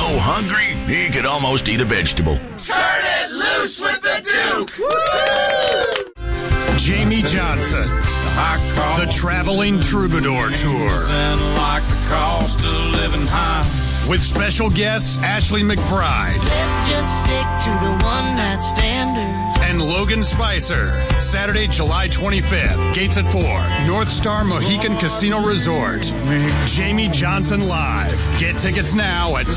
hungry he could almost eat a vegetable. Turn it loose with the Duke! Woo! Jamie Johnson, the Traveling Troubadour Tour. Like the cost of living high. With special guests Ashley McBride. Let's just stick to the one night standard. And Logan Spicer. Saturday, July 25th. Gates at 4. North Star Mohican Casino Resort. Jamie Johnson Live. Get tickets now at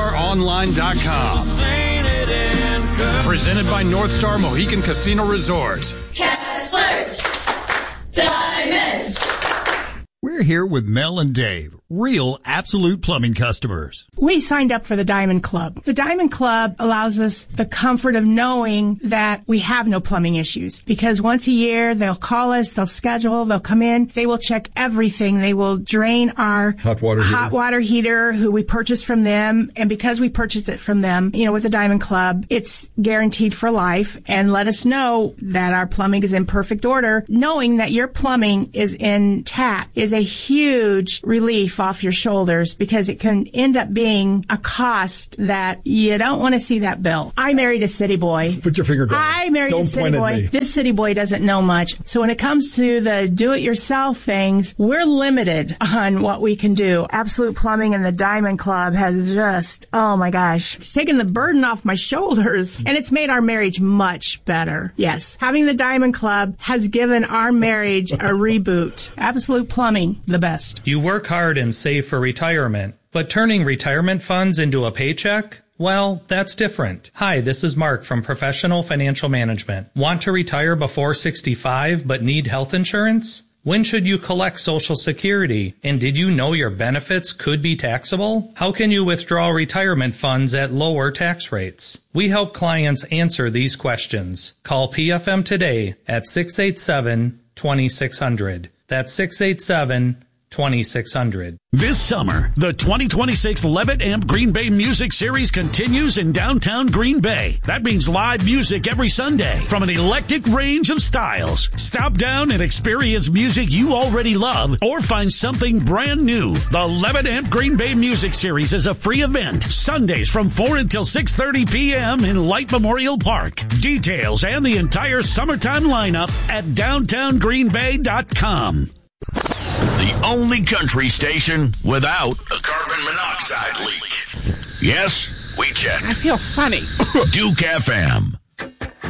TicketStarOnline.com. Presented by North Star Mohican Casino Resort. Kessler's Diamonds. We're here with Mel and Dave, real Absolute Plumbing customers. We signed up for the Diamond Club. The Diamond Club allows us the comfort of knowing that we have no plumbing issues, because once a year they'll call us, they'll schedule, they'll come in, they will check everything. They will drain our hot water heater, who we purchased from them. And because we purchased it from them, with the Diamond Club, it's guaranteed for life, and let us know that our plumbing is in perfect order. Knowing that your plumbing is intact is a huge relief off your shoulders, because it can end up being a cost that you don't want to see that bill. I married a city boy. Put your finger down. I married a city boy. This city boy doesn't know much. So when it comes to the do-it-yourself things, we're limited on what we can do. Absolute Plumbing and the Diamond Club has just, oh my gosh, it's taken the burden off my shoulders, and it's made our marriage much better. Yes, having the Diamond Club has given our marriage a reboot. Absolute Plumbing, the best. You work hard and save for retirement, but turning retirement funds into a paycheck? Well, that's different. Hi, this is Mark from Professional Financial Management. Want to retire before 65 but need health insurance? When should you collect Social Security? And did you know your benefits could be taxable? How can you withdraw retirement funds at lower tax rates? We help clients answer these questions. Call PFM today at 687-2600. That's 687-2600. This summer, the 2026 Levitt Amp Green Bay Music Series continues in downtown Green Bay. That means live music every Sunday from an eclectic range of styles. Stop down and experience music you already love, or find something brand new. The Levitt Amp Green Bay Music Series is a free event, Sundays from 4 until 6:30 p.m. in Light Memorial Park. Details and the entire summertime lineup at downtowngreenbay.com. The only country station without a carbon monoxide leak. Yes, we checked. I feel funny. Duke FM.